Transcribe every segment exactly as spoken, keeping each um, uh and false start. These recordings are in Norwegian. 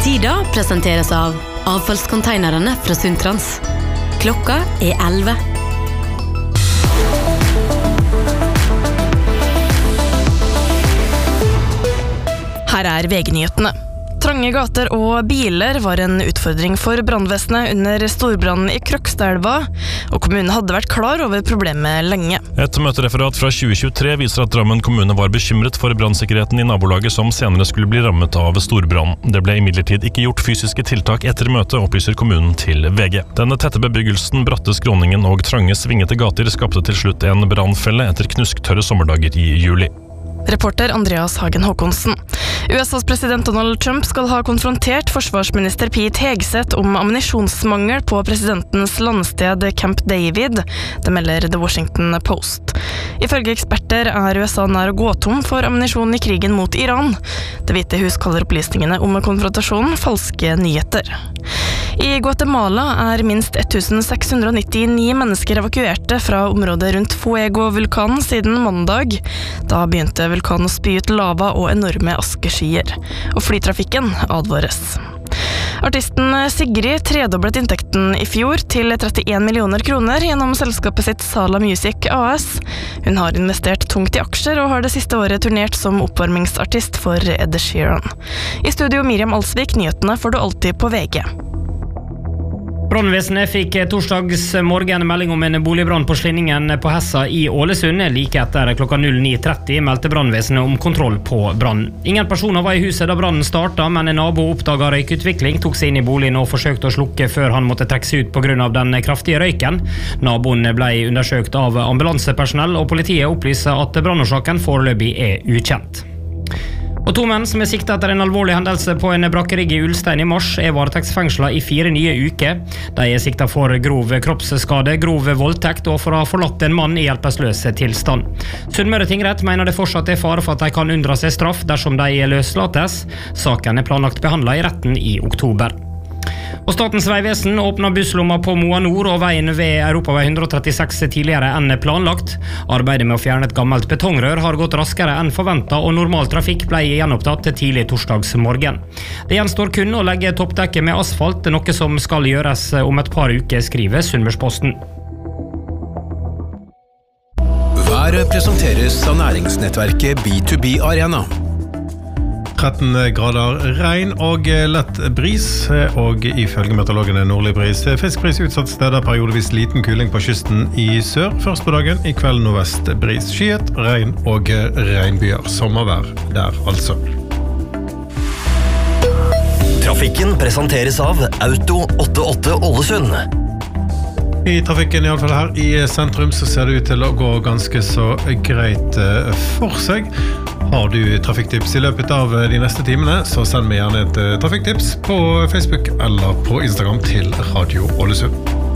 Tida presenteres av avfallskonteinerne fra Suntrans. Klokka er elleve. Her er V G-nyhetene. Trange gater og biler var en utfordring for brandvesenet under storbrannen i Krokstadelva, og kommunen hadde vært klar over problemet lenge. Et møtereferat fra tjue tjuetre viser at Drammen kommune var bekymret for brannsikkerheten i nabolaget som senere skulle bli rammet av storbrann. Det ble imidlertid ikke gjort fysiske tiltak etter møtet, opplyser kommunen til V G. Denne tette bebyggelsen, bratte skråningen og trange svingete gater skapte til slutt en brannfelle etter knusktørre sommerdager i juli. Reporter Andreas Hagen Håkonsen. U S A's president Donald Trump skal ha konfrontert forsvarsminister Pete Hegseth om ammunisjonsmangel på presidentens landsted Camp David, det melder The Washington Post. Ifølge eksperter er U S A nær å gå tom for ammunisjon i krigen mot Iran. Det hvite hus kaller opplysningene om konfrontasjonen falske nyheter. I Guatemala er minst seks hundre nittini mennesker evakuerte fra området rundt Fuego-vulkanen siden mandag. Da begynte vulkanen å spy ut lava og enorme askeskyer, og flytrafikken advares. Artisten Sigrid tredoblet inntekten i fjor til trettien millioner kroner gjennom selskapet sitt Sala Music A S. Hun har investert tungt i aksjer og har det siste året turnert som oppvarmingsartist for Ed Sheeran. I studio Miriam Alsvik, nyhetene får du alltid på V G. Brannvesenet fikk torsdags morgen melding om en boligbrann på Slinningen på Hessa i Ålesund. Like etter klokka ni tretti meldte brannvesenet om kontroll på brann. Ingen personer var i huset da brannen startet, men en nabo oppdaget røykutvikling, tok seg inn i boligen og forsøkte å slukke før han måtte trekke seg ut på grunn av den kraftige røyken. Naboen ble undersøkt av ambulansepersonell, og politiet opplyser at brannårsaken foreløpig er ukjent. Og to menn som er siktet etter en alvorlig hendelse på en brakkerigg i Ulstein i mars er varetektsfengslet i fire nye uker. De er siktet for grov kroppsskade, grov voldtekt og for å ha forlatt en mann i hjelpeløs tilstand. Sunnmøre tingrett mener det fortsatt er fare for at de kan unndra seg straff dersom de løslates. Saken er planlagt behandlet i retten i oktober. Og Statens vegvesen åpner busslomma på Moa Nord og veien ved Europavei ett trettiseks tidligere enn planlagt. Arbeidet med å fjerne et gammelt betongrør har gått raskere enn forventet, og normal trafikk ble gjenopptatt tidlig torsdags morgen. Det gjenstår kun å legge toppdekket med asfalt, noe som skal gjøres om et par uker, skriver Sunnmørsposten. Været presenteres av næringsnettverket B to B Arena. tretten grader regn og lett bris, og ifølge meteorologene nordlig bris. Fiskbris utsatt steder, periodevis liten kuling på kysten i sør. Først på dagen, i kveld nordvest bris. Skyet, regn og regnbyer. Sommervær der altså. Trafikken presenteres av Auto åttiåtte Ålesund. I trafikken, i alle fall her i sentrum, så ser det ut til å gå ganske så greit for seg. Har du trafikktips i løpet av de neste timene, så send meg gjerne et trafikktips på Facebook eller på Instagram til Radio Ålesund.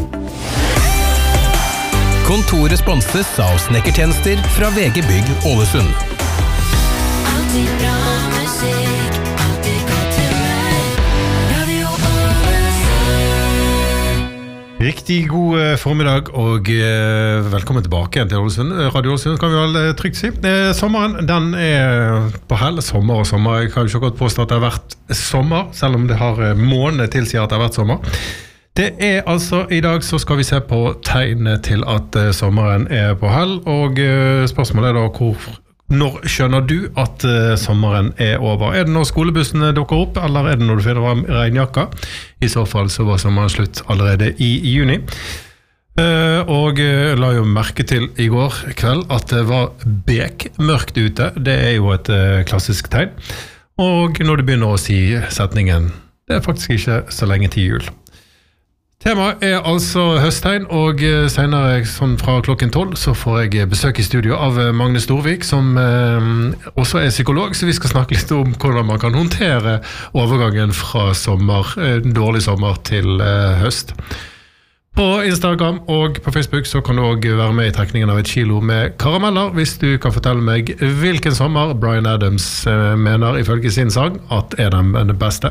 Kontoret sponses av snekkertjenester fra V G Bygg Ålesund. Alltid bra musikk, alltid godt humør. Radio Ålesund. Riktig god formiddag og velkommen tilbake igjen til Ålesund. Radio Ålesund kan vi vel trygt si. Sommeren, den er på hell. Sommer og sommer. Jeg kan jo ikke godt påstå at det har vært sommer, selv om det har måneder tilsier at det har vært sommer. Det er altså, i dag så skal vi se på tegnet til at sommeren er på hell, og spørsmålet er da hvor, når skjønner du at sommeren er over? Er det når skolebussene dukker opp, eller er det når du finner av regnjakka? I så fall så var sommeren slutt allerede i juni. Og la jo merke til i går kveld at det var bekmørkt ute. Det er jo et klassisk tegn. Og når du begynner å si setningen, det er faktisk ikke så lenge til jul. Temaet er altså høsttegn, og senere sånn fra klokken tolv så får jeg besøk i studio av Magne Storvik, som eh, også er psykolog, så vi skal snakke litt om hvordan man kan håndtere overgangen fra sommer, eh, dårlig sommer til eh, høst. På Instagram og på Facebook så kan du også være med i trekningen av et kilo med karameller, hvis du kan fortelle meg hvilken sommer Bryan Adams eh, mener ifølge sin sang at er den, den beste.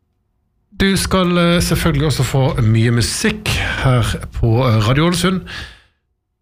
Du skal selvfølgelig også få mye musikk her på Radio Ålesund.